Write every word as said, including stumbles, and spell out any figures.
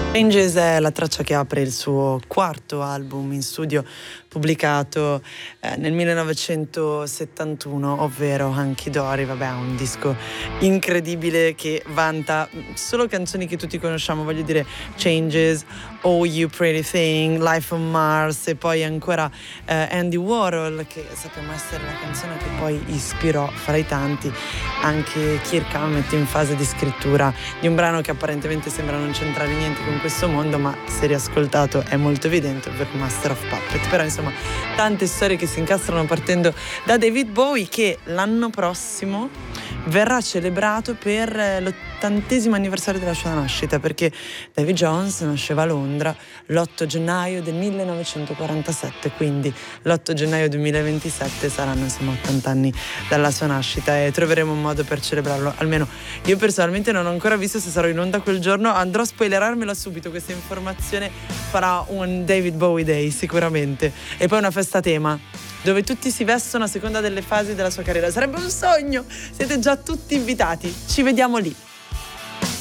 Changes è la traccia che apre il suo quarto album in studio pubblicato eh, nel millenovecentosettantuno, ovvero Hunky Dory. Vabbè, un disco incredibile che vanta solo canzoni che tutti conosciamo, voglio dire Changes, Oh You Pretty Thing, Life on Mars e poi ancora eh, Andy Warhol, che sappiamo essere la canzone che poi ispirò fra i tanti anche Kirk Hammett in fase di scrittura di un brano che apparentemente sembra non c'entrare niente con questo mondo, ma se riascoltato è molto evidente, ovvero Master of Puppets. Però insomma tante storie che si incastrano partendo da David Bowie, che l'anno prossimo verrà celebrato per l'ottantesimo anniversario della sua nascita, perché David Jones nasceva a Londra l'otto gennaio del millenovecentoquarantasette, quindi l'otto gennaio duemilaventisette saranno insomma ottanta anni dalla sua nascita e troveremo un modo per celebrarlo. Almeno io personalmente non ho ancora visto se sarò in onda quel giorno, andrò a spoilerarmela subito questa informazione, farà un David Bowie Day sicuramente, e poi una festa a tema dove tutti si vestono a seconda delle fasi della sua carriera. Sarebbe un sogno, siete già tutti invitati, ci vediamo lì.